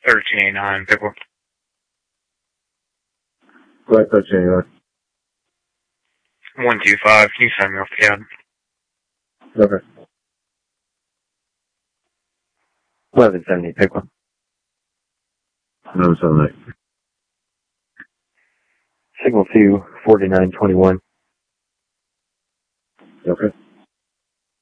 1389, Pickle. Go ahead, 1389. 125, can you sign me off the cab? Okay. 1170, Pickle. 1178. Signal 2, 4921. Okay.